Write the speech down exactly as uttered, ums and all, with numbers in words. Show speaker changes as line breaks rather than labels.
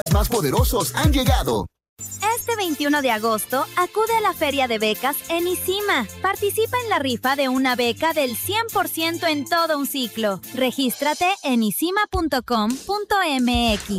más poderosos han llegado.
Este veintiuno de agosto, acude a la Feria de Becas en ICIMA. Participa en la rifa de una beca del cien por ciento en todo un ciclo. Regístrate en i c i m a punto com punto m x.